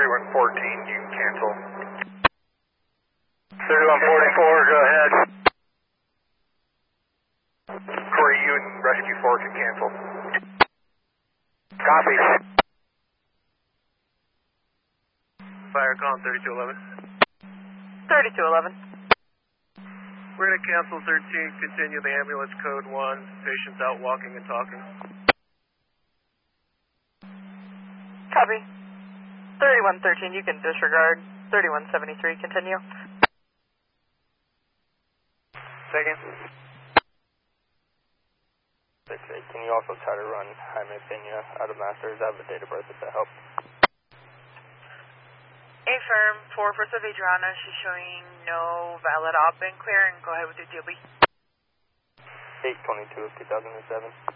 3114, you can cancel. 3144, go ahead. Corey, you and Rescue 4 can cancel. Copy. Fire calling 3211. 3211. We're going to cancel 13, continue the ambulance code 1, patients out walking and talking. Copy. 3113, you can disregard. 3173, continue. Second. 6-8, can you also try to run Jaime Pena out of Masters? I have a date of birth if that helps. Affirm, 4 for Adriana, she's showing no valid op and clear, and go ahead with your DOB. 8/22 of 2007.